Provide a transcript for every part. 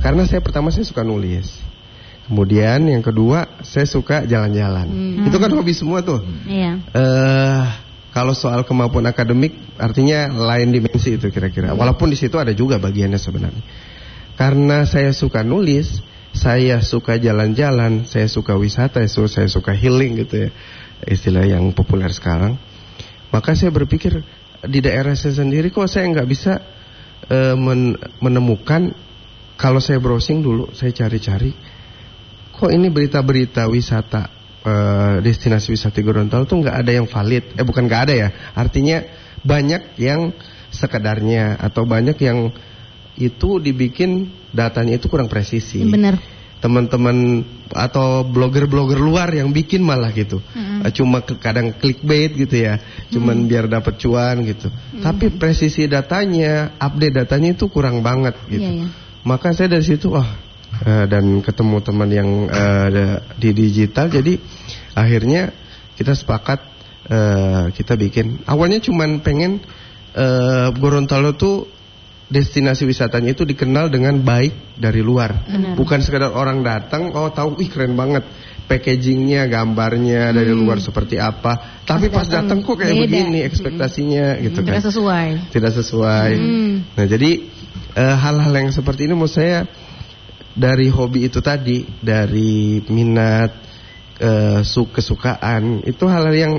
Karena saya suka nulis. Kemudian yang kedua, saya suka jalan-jalan. Itu kan hobi semua tuh. Iya. Kalau soal kemampuan akademik, artinya lain dimensi itu kira-kira. Walaupun di situ ada juga bagiannya sebenarnya. Karena saya suka nulis, saya suka jalan-jalan, saya suka wisata, saya suka healing gitu ya, istilah yang populer sekarang. Maka saya berpikir di daerah saya sendiri kok saya nggak bisa menemukan. Kalau saya browsing dulu, saya cari-cari, kok ini berita-berita wisata, destinasi wisata Gorontalo tuh nggak ada yang valid. Bukan nggak ada ya, artinya banyak yang sekedarnya atau banyak yang itu dibikin datanya itu kurang presisi. Benar. Teman-teman atau blogger-blogger luar yang bikin malah gitu. Cuma kadang clickbait gitu ya, cuman biar dapat cuan gitu. Tapi presisi datanya, update datanya itu kurang banget gitu. Maka saya dari situ dan ketemu teman yang di digital, jadi akhirnya kita sepakat kita bikin. Awalnya cuman pengen Gorontalo tuh destinasi wisatanya itu dikenal dengan baik dari luar. Bukan sekedar orang datang tahu keren banget packagingnya, gambarnya dari luar seperti apa, tapi pas datang kok kayak begini ekspektasinya gitu kan. Tidak sesuai. Nah, jadi hal-hal yang seperti ini menurut saya dari hobi itu tadi, dari minat, kesukaan, itu hal yang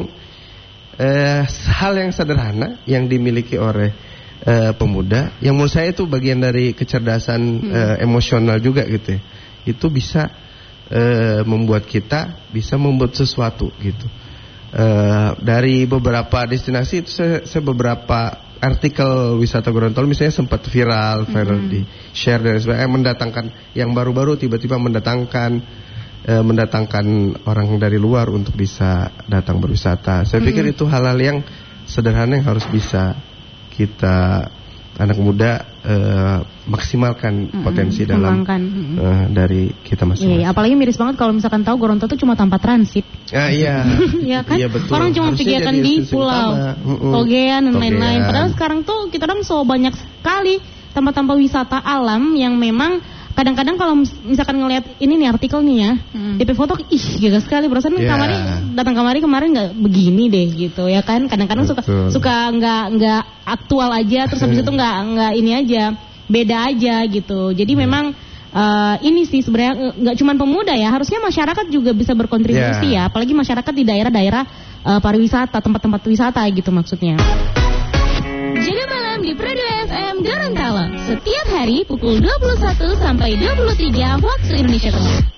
hal yang sederhana yang dimiliki oleh pemuda, yang menurut saya itu bagian dari kecerdasan emosional juga gitu ya. Itu bisa membuat kita bisa membuat sesuatu gitu. Dari beberapa destinasi itu saya beberapa artikel wisata Gorontalo misalnya sempat viral di share dan sebagainya, mendatangkan yang baru-baru, tiba-tiba mendatangkan orang dari luar untuk bisa datang berwisata. Saya pikir itu hal-hal yang sederhana yang harus bisa kita anak muda maksimalkan potensi dalam dari kita masing-masing. Iya, apalagi miris banget kalau misalkan tahu Gorontalo itu cuma tanpa transit. Iya. Iya kan? Iya, betul. Orang cuma kegiatan di pulau, Togean dan lain-lain. Padahal sekarang tuh kita orang so banyak sekali tempat-tempat wisata alam yang memang kadang-kadang kalau misalkan ngelihat ini nih artikel nih ya, DP foto gila sekali, perasaan datang kemarin nggak begini deh gitu ya kan. Kadang-kadang suka nggak aktual aja, terus habis itu nggak ini aja, beda aja gitu. Jadi memang ini sih sebenarnya nggak cuma pemuda ya, harusnya masyarakat juga bisa berkontribusi ya, apalagi masyarakat di daerah-daerah pariwisata, tempat-tempat wisata gitu maksudnya. Jaga malam di Prado FM Gorontalo setiap hari pukul 21 sampai 23 waktu Indonesia Tengah.